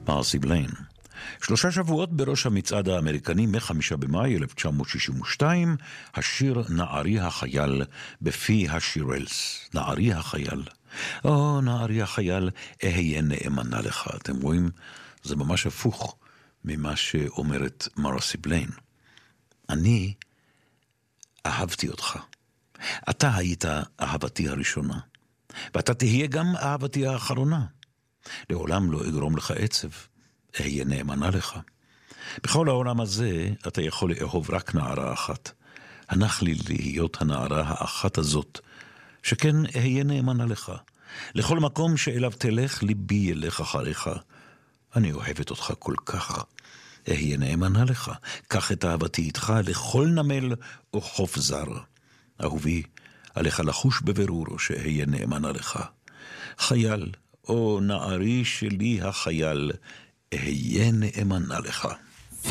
מרסי בליין. 3 שבועות בראש המצעד האמריקני מ-5 במאי 1962, השיר נערי החייל בפי השירלס. נערי החייל. נערי החייל, אהיה נאמנה לך. אתם רואים? זה ממש הפוך ממה שאומרת מרסי בליין. אני אהבתי אותך. אתה היית אהבתי הראשונה, ואתה תהיה גם אהבתי האחרונה. לעולם לא אגרום לך עצב, אהיה נאמנה לך. בכל העולם הזה אתה יכול לאהוב רק נערה אחת. הנח לי להיות הנערה האחת הזאת, שכן אהיה נאמנה לך. לכל מקום שאליו תלך, ליבי ילך אחריך. אני אוהבת אותך כל כך. אהיה נאמנה לך. קח את אהבתי איתך לכל נמל או חוף זר. אהובי, עליך לחוש בבירור שאהיה נאמנה לך. חייל, או נערי שלי החייל, אהיה נאמנה לך.